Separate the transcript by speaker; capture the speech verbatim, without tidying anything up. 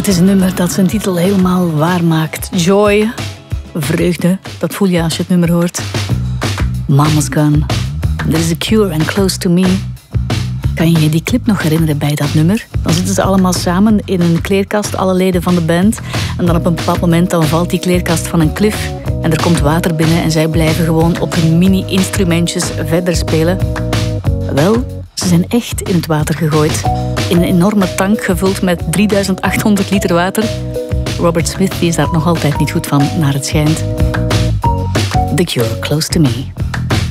Speaker 1: Het is een nummer dat zijn titel helemaal waar maakt. Joy, vreugde, dat voel je als je het nummer hoort. Mama's Gun, There is a Cure and Close to Me. Kan je je die clip nog herinneren bij dat nummer? Dan zitten ze allemaal samen in een kleerkast, alle leden van de band. En dan op een bepaald moment dan valt die kleerkast van een klif. En er komt water binnen en zij blijven gewoon op hun mini-instrumentjes verder spelen. Wel, ze zijn echt in het water gegooid. In een enorme tank gevuld met drieduizend achthonderd liter water. Robert Smith die is daar nog altijd niet goed van, naar het schijnt. The Cure, Close to Me.